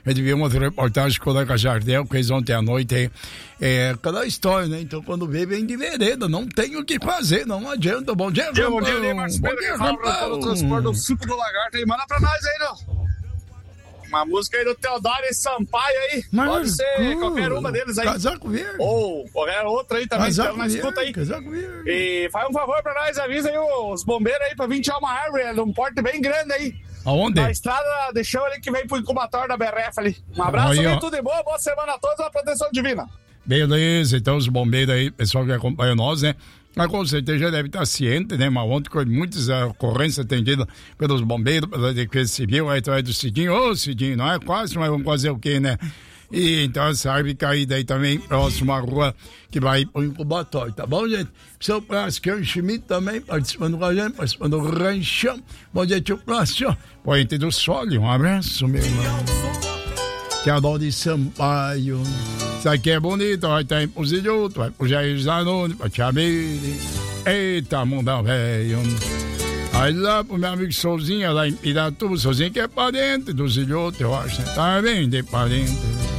A gente viu uma reportagem com o colega Jardel, que fez ontem à noite aí. Cada história, né? Então, quando vem de vereda, não tem o que fazer, não adianta. Bom dia, Rampão. Bom dia, Marcos Pedro. Rampão, transporte do suco do lagarto aí. Manda pra nós aí, não. Uma música aí do Teodoro e Sampaio aí. Pode ser qualquer uma deles aí. Casaco Verde. Ou qualquer outra aí também. Casaco Então, na escuta aí. Casaco Verde. E faz um favor pra nós, avisa aí os bombeiros aí pra vir tirar uma árvore de um porte bem grande aí. Aonde? Na estrada de chão ali que vem pro incubatório da BRF ali. Um abraço aí, tudo de boa, boa semana a todos, uma proteção divina. Beleza, então os bombeiros aí, pessoal que acompanha nós, né? Mas com certeza já deve estar ciente, né? Mas ontem com muitas ocorrências atendidas pelos bombeiros, pela Defesa Civil, aí do Cidinho. Ô, Cidinho, não é quase, mas vamos fazer o quê, né? E então essa árvore caída aí também, próximo à rua, que vai pro incubatório, tá bom, gente? Seu Plástico Schmidt também participando com a gente, participando do Ranchão. Bom dia, tio Plástico. Poente do Sole, um abraço, meu irmão. Teodoro de Sampaio. Isso aqui é bonito, vai estar em Puzilhoto, vai pro Jair Zanoni, pra Tiamiri. Eita, mundão velho. Aí lá pro meu amigo Souzinha, lá em Piratuba, Souzinha que é parente do Zilhoto, eu acho, né? Tá bem de parente.